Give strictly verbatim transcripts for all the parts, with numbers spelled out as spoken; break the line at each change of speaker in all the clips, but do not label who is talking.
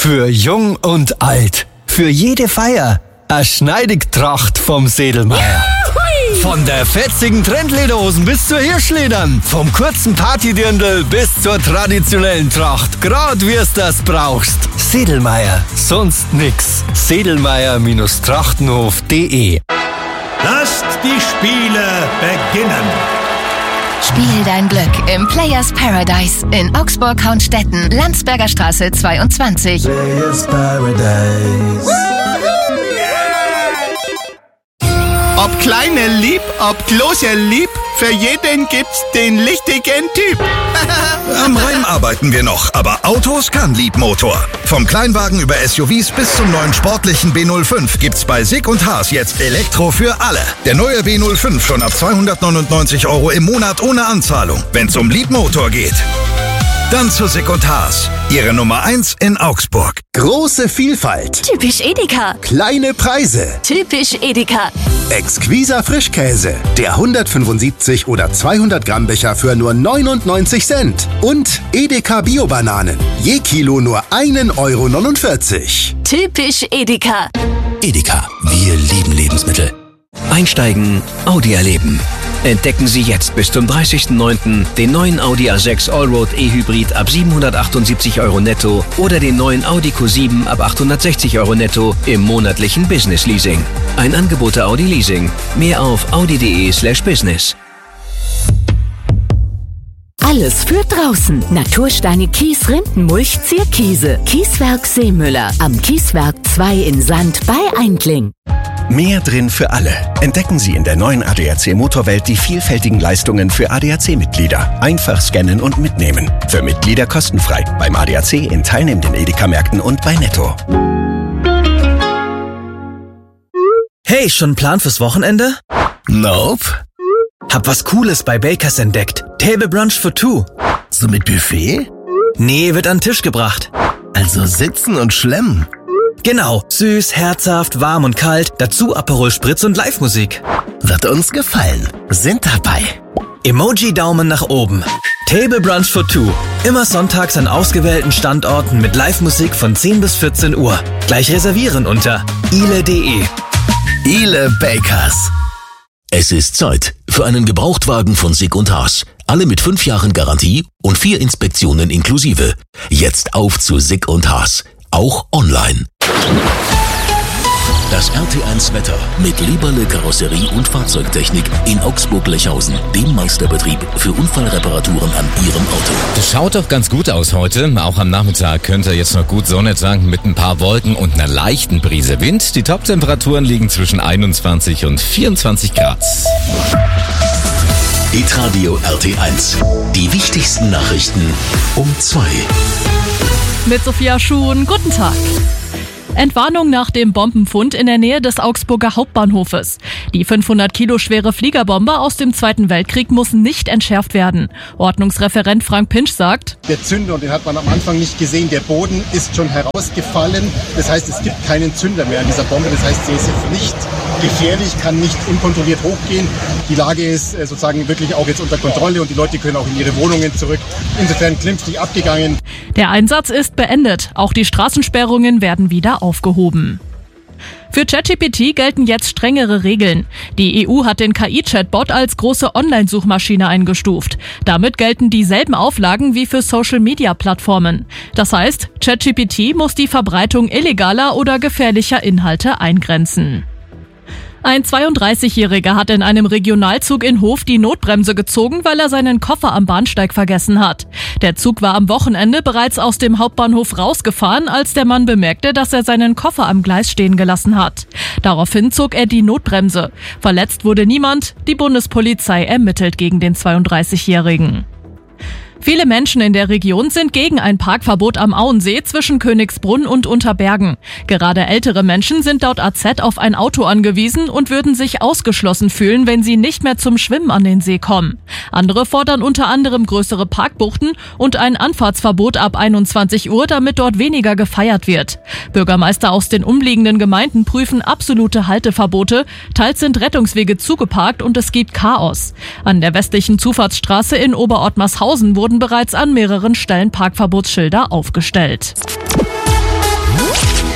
Für Jung und Alt. Für jede Feier. Eine Schneidigtracht vom Sedlmeier. Von der fetzigen Trendlederhosen bis zur Hirschledern. Vom kurzen Partydirndl bis zur traditionellen Tracht. Grad wie es das brauchst. Sedlmeier. Sonst nix. Sedlmeier-Trachtenhof punkt de.
Lasst die Spiele beginnen.
Spiel dein Glück im Players Paradise in Augsburg-Haunstetten, Landsberger Straße zweiundzwanzig.
Players Paradise.
Ob kleine lieb, ob große lieb, für jeden gibt's den richtigen Typ.
Am Reim arbeiten wir noch, aber Autos kann Liebmotor. Vom Kleinwagen über S U Vs bis zum neuen sportlichen B null fünf gibt's bei Sig und Haas jetzt Elektro für alle. Der neue B null fünf schon ab zweihundertneunundneunzig Euro im Monat ohne Anzahlung. Wenn's um Liebmotor geht, dann zu Sig und Haas. Ihre Nummer eins in Augsburg.
Große Vielfalt.
Typisch Edeka.
Kleine Preise.
Typisch Edeka.
Exquiser Frischkäse. Der hundertfünfundsiebzig oder zweihundert Gramm Becher für nur neunundneunzig Cent. Und Edeka Bio-Bananen. Je Kilo nur ein Euro neunundvierzig.
Typisch Edeka.
Edeka. Wir lieben Lebensmittel. Einsteigen, Audi erleben. Entdecken Sie jetzt bis zum dreißigsten neunten den neuen Audi A sechs Allroad E-Hybrid ab siebenhundertachtundsiebzig Euro netto oder den neuen Audi Q sieben ab achthundertsechzig Euro netto im monatlichen Business Leasing. Ein Angebot der Audi Leasing. Mehr auf audi.de slash business.
Alles für draußen. Natursteine Kies Rindenmulch Zierkiese. Kieswerk Seemüller. Am Kieswerk zwei in Sand bei Eindling.
Mehr drin für alle. Entdecken Sie in der neuen A D A C Motorwelt die vielfältigen Leistungen für A D A C-Mitglieder. Einfach scannen und mitnehmen. Für Mitglieder kostenfrei. Beim A D A C in teilnehmenden Edeka-Märkten und bei Netto.
Hey, schon ein Plan fürs Wochenende?
Nope.
Hab was Cooles bei Bakers entdeckt. Table Brunch for two.
So mit Buffet?
Nee, wird an den Tisch gebracht.
Also sitzen und schlemmen.
Genau, süß, herzhaft, warm und kalt, dazu Aperol Spritz und Live-Musik.
Wird uns gefallen. Sind dabei.
Emoji-Daumen nach oben. Table Brunch for two. Immer sonntags an ausgewählten Standorten mit Live-Musik von zehn bis vierzehn Uhr. Gleich reservieren unter ile punkt de.
Ile Bakers.
Es ist Zeit für einen Gebrauchtwagen von Sig und Haas. Alle mit fünf Jahren Garantie und vier Inspektionen inklusive. Jetzt auf zu Sig und Haas. Auch online. Das R T eins Wetter mit Lieberle Karosserie und Fahrzeugtechnik in Augsburg-Lechhausen, dem Meisterbetrieb für Unfallreparaturen an Ihrem Auto.
Das schaut doch ganz gut aus heute. Auch am Nachmittag könnte jetzt noch gut Sonne tanken mit ein paar Wolken und einer leichten Brise Wind. Die Top-Temperaturen liegen zwischen einundzwanzig und vierundzwanzig Grad.
Hitradio R T eins. Die wichtigsten Nachrichten um zwei.
Mit Sophia Schuhn, guten Tag. Entwarnung nach dem Bombenfund in der Nähe des Augsburger Hauptbahnhofes. Die fünfhundert Kilo schwere Fliegerbombe aus dem Zweiten Weltkrieg muss nicht entschärft werden. Ordnungsreferent Frank Pinsch sagt:
Der Zünder, den hat man am Anfang nicht gesehen, der Boden ist schon herausgefallen. Das heißt, es gibt keinen Zünder mehr an dieser Bombe. Das heißt, sie ist jetzt nicht gefährlich, kann nicht unkontrolliert hochgehen. Die Lage ist sozusagen wirklich auch jetzt unter Kontrolle und die Leute können auch in ihre Wohnungen zurück. Insofern glimpflich abgegangen.
Der Einsatz ist beendet. Auch die Straßensperrungen werden wieder aufgehoben. Für ChatGPT gelten jetzt strengere Regeln. Die E U hat den K I-Chatbot als große Online-Suchmaschine eingestuft. Damit gelten dieselben Auflagen wie für Social-Media-Plattformen. Das heißt, ChatGPT muss die Verbreitung illegaler oder gefährlicher Inhalte eingrenzen. Ein zweiunddreißigjähriger hat in einem Regionalzug in Hof die Notbremse gezogen, weil er seinen Koffer am Bahnsteig vergessen hat. Der Zug war am Wochenende bereits aus dem Hauptbahnhof rausgefahren, als der Mann bemerkte, dass er seinen Koffer am Gleis stehen gelassen hat. Daraufhin zog er die Notbremse. Verletzt wurde niemand. Die Bundespolizei ermittelt gegen den zweiunddreißigjährigen. Viele Menschen in der Region sind gegen ein Parkverbot am Auensee zwischen Königsbrunn und Unterbergen. Gerade ältere Menschen sind laut A Z auf ein Auto angewiesen und würden sich ausgeschlossen fühlen, wenn sie nicht mehr zum Schwimmen an den See kommen. Andere fordern unter anderem größere Parkbuchten und ein Anfahrtsverbot ab einundzwanzig Uhr, damit dort weniger gefeiert wird. Bürgermeister aus den umliegenden Gemeinden prüfen absolute Halteverbote. Teils sind Rettungswege zugeparkt und es gibt Chaos. An der westlichen Zufahrtsstraße in Oberottmarshausen wurden bereits an mehreren Stellen Parkverbotsschilder aufgestellt.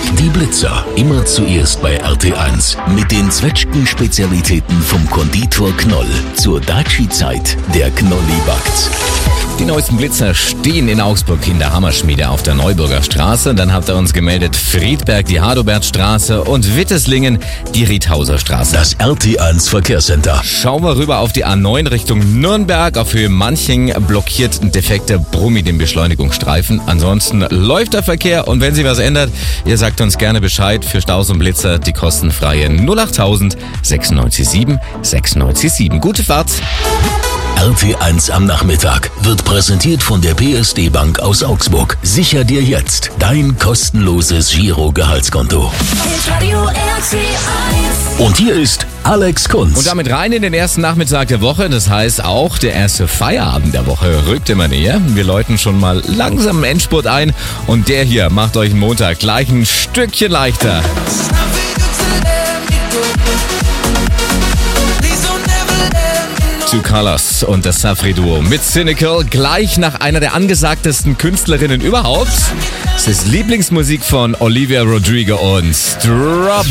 Die Blitzer, immer zuerst bei R T eins. Mit den Zwetschgen-Spezialitäten vom Konditor Knoll. Zur Daci-Zeit, der Knolli backt's.
Die neuesten Blitzer stehen in Augsburg in der Hammerschmiede auf der Neuburger Straße. Dann habt ihr uns gemeldet Friedberg, die Hadobertstraße und Witteslingen, die Riethauser Straße.
Das R T eins Verkehrscenter.
Schauen wir rüber auf die A neun Richtung Nürnberg. Auf Höhe Manching blockiert ein defekter Brummi den Beschleunigungsstreifen. Ansonsten läuft der Verkehr und wenn sich was ändert, ihr sagt uns gerne Bescheid für Staus und Blitzer. Die kostenfreie null achttausend sechsundneunzig sieben sechsundneunzig sieben. Gute Fahrt!
R T eins am Nachmittag wird präsentiert von der P S D Bank aus Augsburg. Sicher dir jetzt dein kostenloses Giro-Gehaltskonto. Und hier ist Alex Kunz.
Und damit rein in den ersten Nachmittag der Woche. Das heißt auch, der erste Feierabend der Woche rückt immer näher. Wir läuten schon mal langsam einen Endspurt ein. Und der hier macht euch den Montag gleich ein Stückchen leichter. Two Colors und das Safri-Duo mit Cynical gleich nach einer der angesagtesten Künstlerinnen überhaupt. Es ist Lieblingsmusik von Olivia Rodrigo und Strawberry.